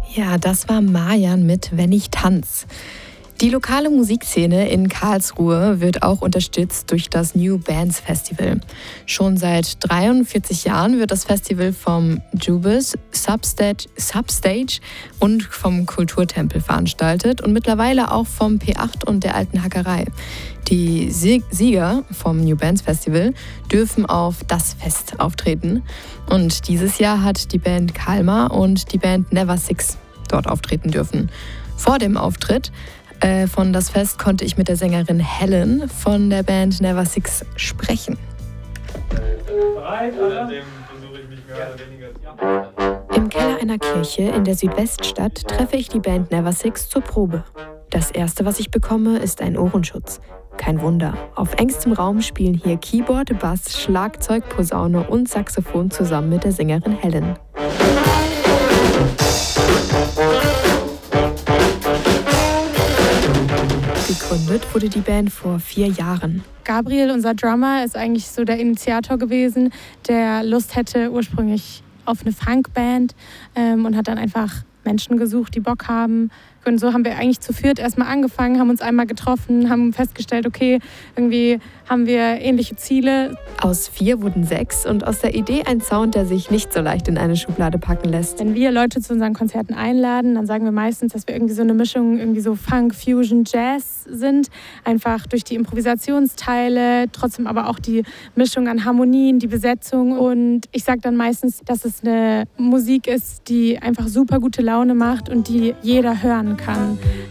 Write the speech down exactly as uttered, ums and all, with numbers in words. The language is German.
Ja, das war Marjan mit Wenn ich tanz. Die lokale Musikszene in Karlsruhe wird auch unterstützt durch das New Bands Festival. Schon seit dreiundvierzig Jahren wird das Festival vom Jubis, Substage, Substage und vom Kulturtempel veranstaltet und mittlerweile auch vom P acht und der Alten Hackerei. Die Sieger vom New Bands Festival dürfen auf das Fest auftreten. Und dieses Jahr hat die Band Kalmar und die Band Never Six dort auftreten dürfen. Vor dem Auftritt äh, von das Fest konnte ich mit der Sängerin Helen von der Band Never Six sprechen. Bereit, oder? Versuche ich mich mehr oder weniger. Im Keller einer Kirche in der Südweststadt treffe ich die Band Never Six zur Probe. Das erste, was ich bekomme, ist ein Ohrenschutz. Kein Wunder. Auf engstem Raum spielen hier Keyboard, Bass, Schlagzeug, Posaune und Saxophon zusammen mit der Sängerin Helen. Gegründet wurde die Band vor vier Jahren. Gabriel, unser Drummer, ist eigentlich so der Initiator gewesen, der Lust hätte ursprünglich auf eine Funkband ähm, und hat dann einfach Menschen gesucht, die Bock haben. Und so haben wir eigentlich zu viert erstmal angefangen, haben uns einmal getroffen, haben festgestellt, okay, irgendwie haben wir ähnliche Ziele. Aus vier wurden sechs und aus der Idee ein Sound, der sich nicht so leicht in eine Schublade packen lässt. Wenn wir Leute zu unseren Konzerten einladen, dann sagen wir meistens, dass wir irgendwie so eine Mischung, irgendwie so Funk, Fusion, Jazz sind. Einfach durch die Improvisationsteile, trotzdem aber auch die Mischung an Harmonien, die Besetzung. Und ich sage dann meistens, dass es eine Musik ist, die einfach super gute Laune macht und die jeder hören kann.